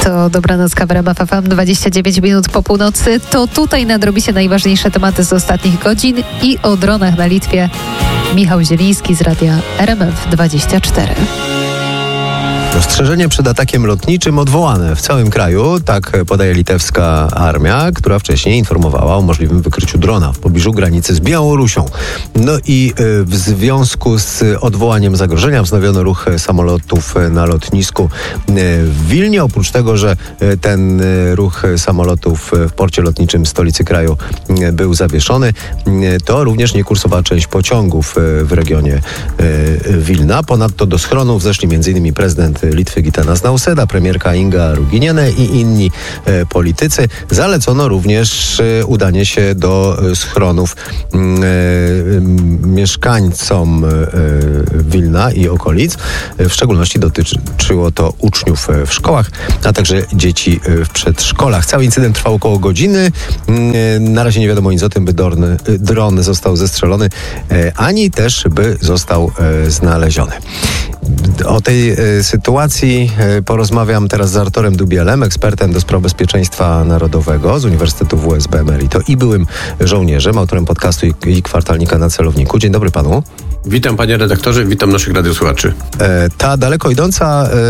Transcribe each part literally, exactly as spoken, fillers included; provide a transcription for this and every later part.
To dobranoc, K W R M F M, dwadzieścia dziewięć minut po północy. To tutaj nadrobicie najważniejsze tematy z ostatnich godzin i o dronach na Litwie. Michał Zieliński z radia R M F dwadzieścia cztery. Ostrzeżenie przed atakiem lotniczym odwołane w całym kraju, tak podaje litewska armia, która wcześniej informowała o możliwym wykryciu drona w pobliżu granicy z Białorusią. No i w związku z odwołaniem zagrożenia wznowiono ruch samolotów na lotnisku w Wilnie. Oprócz tego, że ten ruch samolotów w porcie lotniczym stolicy kraju był zawieszony, to również nie kursowała część pociągów w regionie Wilna. Ponadto do schronów zeszli między innymi prezydent Litwy Gitanas Nausėda, premierka Inga Ruginienė i inni e, politycy. Zalecono również e, udanie się do e, schronów e, e, mieszkańcom e, Wilna i okolic. E, w szczególności dotyczyło to uczniów e, w szkołach, a także dzieci e, w przedszkolach. Cały incydent trwał około godziny. E, na razie nie wiadomo nic o tym, by dron, e, dron został zestrzelony, e, ani też by został e, znaleziony. O tej e, sytuacji e, porozmawiam teraz z Arturem Dubielem, ekspertem do spraw bezpieczeństwa narodowego z Uniwersytetu W S B Emerito i byłym żołnierzem, autorem podcastu i, i kwartalnika Na Celowniku. Dzień dobry panu. Witam panie redaktorze, witam naszych radiosłuchaczy. E, ta daleko idąca e,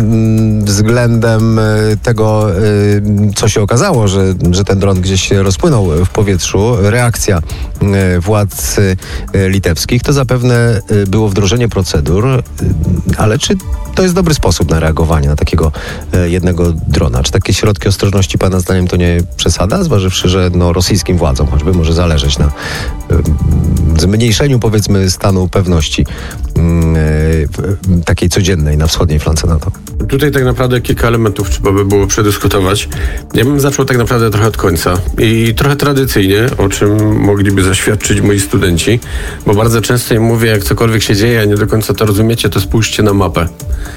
względem tego, e, co się okazało, że, że ten dron gdzieś się rozpłynął w powietrzu, reakcja e, władz e, litewskich, to zapewne e, było wdrożenie procedur, e, ale czy to jest dobry sposób na reagowanie na takiego e, jednego drona? Czy takie środki ostrożności pana zdaniem to nie przesada, zważywszy, że no, rosyjskim władzom choćby może zależeć na e, zmniejszeniu, powiedzmy, stanu pewności yy, takiej codziennej na wschodniej flance NATO? Tutaj tak naprawdę kilka elementów trzeba by było przedyskutować. Ja bym zaczął tak naprawdę trochę od końca i trochę tradycyjnie, o czym mogliby zaświadczyć moi studenci, bo bardzo często im mówię, jak cokolwiek się dzieje, a nie do końca to rozumiecie, to spójrzcie na mapę.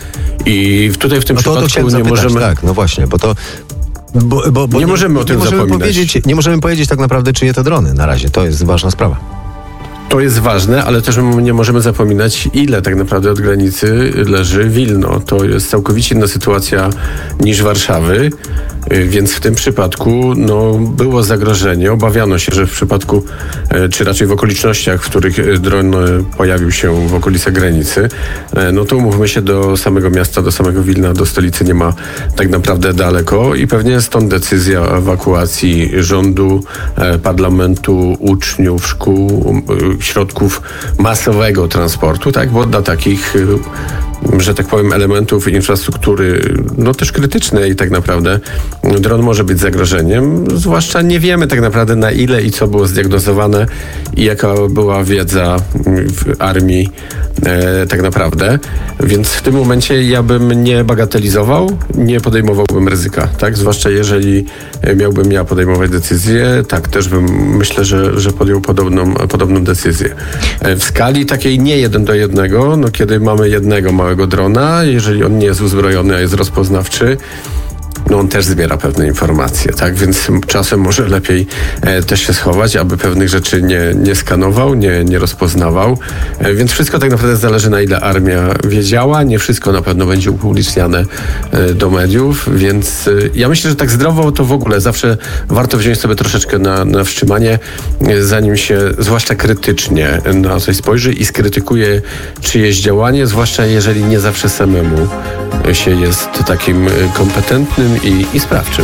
I tutaj w tym no to, przypadku to nie zapytać, możemy... Tak, no właśnie, bo to Bo, bo, bo nie, nie możemy o tym nie możemy zapominać. Powiedzieć, nie możemy powiedzieć tak naprawdę, czyje to drony na razie. To jest ważna sprawa. To jest ważne, ale też nie możemy zapominać, ile tak naprawdę od granicy leży Wilno. To jest całkowicie inna sytuacja niż Warszawy, więc w tym przypadku no, było zagrożenie. Obawiano się, że w przypadku, czy raczej w okolicznościach, w których dron pojawił się w okolicach granicy, no to umówmy się, do samego miasta, do samego Wilna, do stolicy nie ma tak naprawdę daleko i pewnie stąd decyzja o ewakuacji rządu, parlamentu, uczniów, szkół, środków masowego transportu, tak, bo dla takich, że tak powiem, elementów infrastruktury, no też krytycznej tak naprawdę, dron może być zagrożeniem, zwłaszcza nie wiemy tak naprawdę, na ile i co było zdiagnozowane i jaka była wiedza w armii e, tak naprawdę, więc w tym momencie ja bym nie bagatelizował, nie podejmowałbym ryzyka, tak, zwłaszcza jeżeli miałbym ja podejmować decyzję, tak, też bym, myślę, że, że podjął podobną, podobną decyzję. E, w skali takiej nie jeden do jednego, no kiedy mamy jednego małego drona, jeżeli on nie jest uzbrojony, a jest rozpoznawczy, no on też zbiera pewne informacje, tak? Więc czasem może lepiej e, też się schować, aby pewnych rzeczy nie, nie skanował, nie, nie rozpoznawał. E, więc wszystko tak naprawdę zależy, na ile armia wiedziała. Nie wszystko na pewno będzie upubliczniane e, do mediów, więc e, ja myślę, że tak zdrowo to w ogóle zawsze warto wziąć sobie troszeczkę na, na wstrzymanie, e, zanim się zwłaszcza krytycznie na coś spojrzy i skrytykuje czyjeś działanie, zwłaszcza jeżeli nie zawsze samemu się jest takim kompetentnym i, i sprawczym.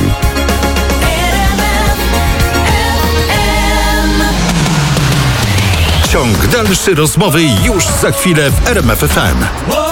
Ciąg dalszy rozmowy już za chwilę w R M F F M.